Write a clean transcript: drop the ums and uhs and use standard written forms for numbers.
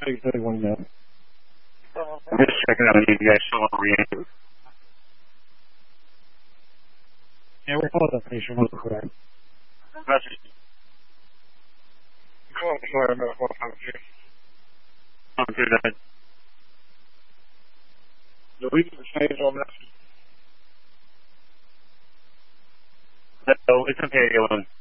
31 now. I'm just checking on you guys still oriented. Yeah, we're all that patient on the correct. Message. Cool, sorry about what I'm here. Okay, then. The reason to change on that. No, it's okay, Dylan.